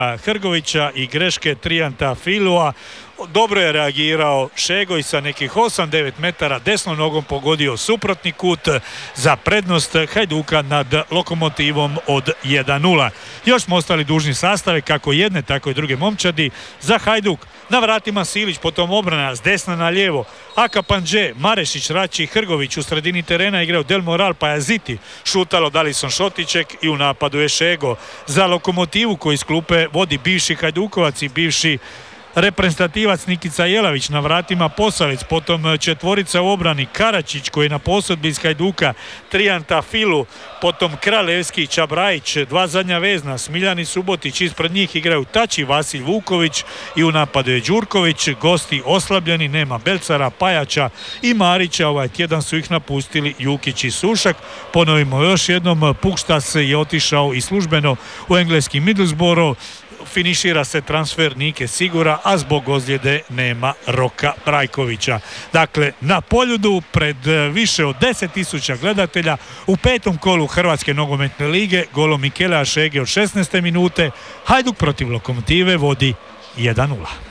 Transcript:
Hrgovića i greške Trijanta Filua. Dobro je reagirao Šego i sa nekih 8-9 metara desnom nogom pogodio suprotni kut za prednost Hajduka nad Lokomotivom od 1-0. Još smo ostali dužni sastave kako jedne tako i druge momčadi. Za Hajduk na vratima Silić, potom obrana s desna na lijevo, Aka Pandže, Marešić, Rači, Hrgović. U sredini terena igrao Del Moral pa Jaziti, šutalo Dalison Šotiček i u napadu je Šego. Za Lokomotivu koji iz klupe vodi bivši Hajdukovac i bivši reprezentativac Nikica Jelavić, na vratima Posavec, potom četvorica u obrani Karačić koji je na posudbi iz Hajduka, Trijanta Filu, potom Kralevski, Čabrajić, dva zadnja vezna, Smiljani Subotić, ispred njih igraju Tači, Vasilj Vuković i u napadu je Đurković. Gosti oslabljeni, nema Belcara, Pajača i Marića, ovaj tjedan su ih napustili Jukić i Sušak. Ponovimo još jednom, Pukštas je otišao i službeno u engleski Middlesbrough. Finišira se transfer Nike Sigura, a zbog ozljede nema Roka Brajkovića. Dakle, na Poljudu pred više od 10.000 gledatelja u petom kolu Hrvatske nogometne lige golom Mikelea Šege od 16. minute Hajduk protiv Lokomotive vodi 1-0.